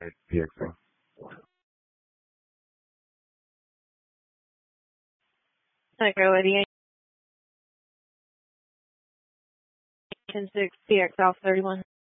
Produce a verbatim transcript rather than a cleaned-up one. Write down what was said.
PXing. Echo eighty-eight, ten six, P X Alpha thirty-one.